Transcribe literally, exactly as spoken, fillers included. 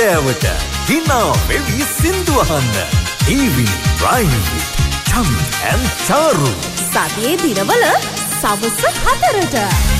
හැන්දෑවට හිනා වෙවි සින්දු අහන්න. Evening Prime with Chami and Charu. සතියේ දිනවල සවස් හතරට